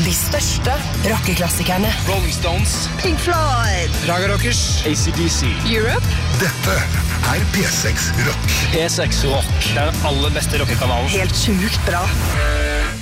De største rockeklassikerne. Rolling Stones, Pink Floyd, Raga Rockers, AC/DC. Europe. Dette P6 Rock. P6 Rock, den aller beste rockekanalen. Helt sjukt bra.